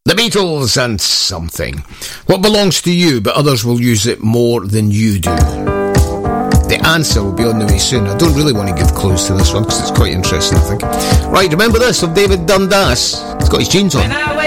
The Beatles and Something. What belongs to you, but others will use it more than you do? The answer will be on the way soon. I don't really want to give clues to this one because it's quite interesting, I think. Right, remember this of David Dundas? He's got his jeans on.